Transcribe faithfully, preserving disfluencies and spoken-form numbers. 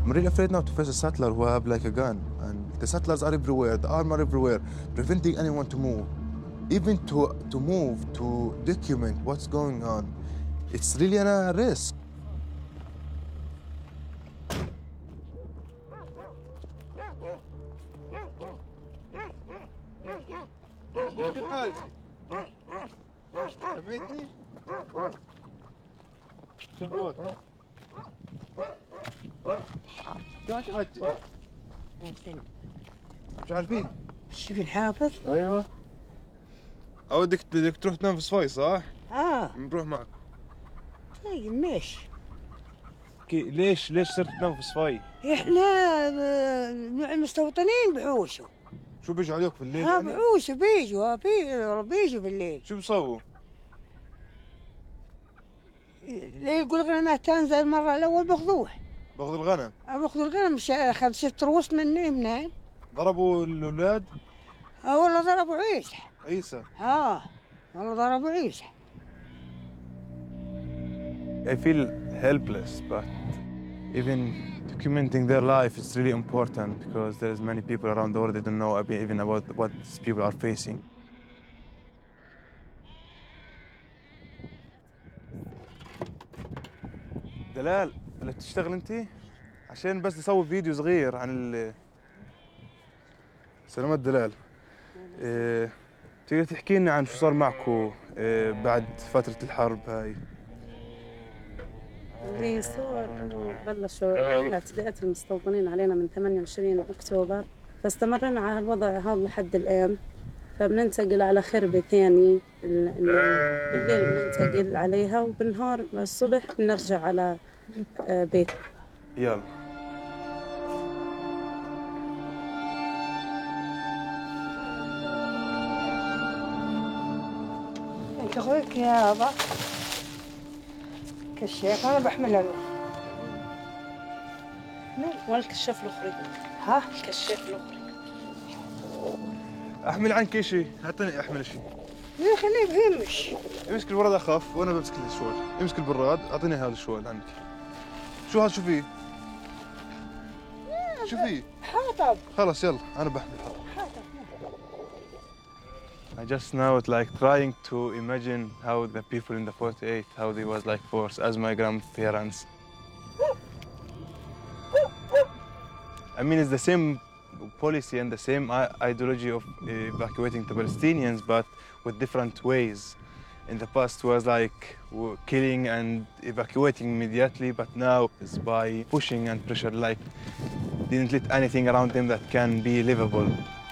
I'm really afraid now to face a settler who have like a gun. And the settlers are everywhere, the arms are everywhere, preventing anyone to move. Even to, to move, to document what's going on, it's really a risk. سمعتني؟ شبوت شلون تعدي؟ مش عارفين؟ شوف الحافظ؟ ايوه اودك بدك تروح تنام في صفاي صح؟ اه نروح معك. طيب ماشي. ليش ليش صرت تنام في صفاي؟ احنا المستوطنين بحوشوا. شو بيجوا عليك بالليل؟ ها يعني؟ بحوشوا بيجوا بيجوا بيجوا بالليل. شو بيسووا؟ اللي يقول غنمات تنزل المرة الأول بأخذوه. باخذ الغنم؟ باخذ الغنم أخذ ست رؤوس مني منين؟ ضربوا الأولاد؟ اه والله ضربوا عيسى. عيسى؟ اه والله ضربوا عيسى. I feel helpless, but even documenting their life is really important because there's many people around the world that don't know even about what these people are facing. دلال اللي بتشتغل انت؟ عشان بس نسوي فيديو صغير عن ال سلامات دلال. إيه... تقدر تحكي لنا عن شو صار معكم إيه... بعد فترة الحرب هاي؟ اللي صار انه بلشوا اعتداءات المستوطنين علينا من ثمانية وعشرين اكتوبر، فاستمرنا على الوضع هذا لحد الان. فبننتقل على خربة ثاني بالليل بننتقل عليها، وبالنهار الصبح بنرجع على بيت. يلا انت اخوك يا ابا كشاف انا بحملها له. والكشاف الاخرى. ها الكشاف الاخرى. احمل عنك شيء، اعطيني احمل شيء. لا خليه بهمش. امسك البراد اخف وانا بمسك الشوال. امسك البراد اعطيني هذا الشوال عندك. شو هذا شو فيه؟ شو فيه؟ حاطب. خلص يلا انا بحمل حاطب. I just now like trying to imagine how the people in the forty-eight, how they was like forced as my grandparents. I mean, it's the same policy and the same ideology of evacuating the Palestinians, but with different ways. In the past was like killing and evacuating immediately, but now it's by pushing and pressure, like didn't let anything around them that can be livable.